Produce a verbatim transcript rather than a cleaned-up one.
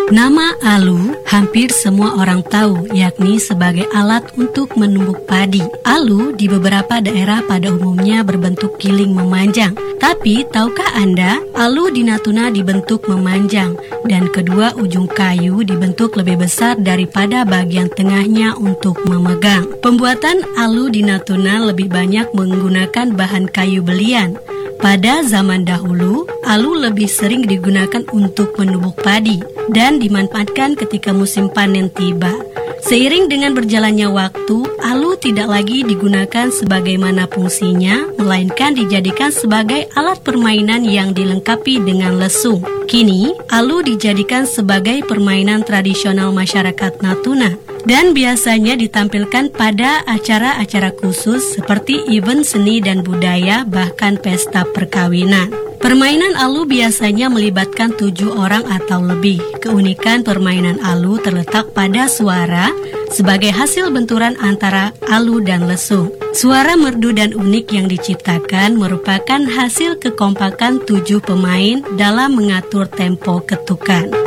Nama alu hampir semua orang tahu, yakni sebagai alat untuk menumbuk padi. Alu di beberapa daerah pada umumnya berbentuk giling memanjang. Tapi tahukah Anda, alu di Natuna dibentuk memanjang dan kedua ujung kayu dibentuk lebih besar daripada bagian tengahnya untuk memegang. Pembuatan alu di Natuna lebih banyak menggunakan bahan kayu belian. Pada zaman dahulu, alu lebih sering digunakan untuk menumbuk padi dan dimanfaatkan ketika musim panen tiba. Seiring dengan berjalannya waktu, alu tidak lagi digunakan sebagaimana fungsinya, melainkan dijadikan sebagai alat permainan yang dilengkapi dengan lesung. Kini, alu dijadikan sebagai permainan tradisional masyarakat Natuna dan biasanya ditampilkan pada acara-acara khusus seperti event seni dan budaya, bahkan pesta perkawinan. Permainan alu biasanya melibatkan tujuh orang atau lebih. Keunikan permainan alu terletak pada suara sebagai hasil benturan antara alu dan lesung. Suara merdu dan unik yang diciptakan merupakan hasil kekompakan tujuh pemain dalam mengatur tempo ketukan.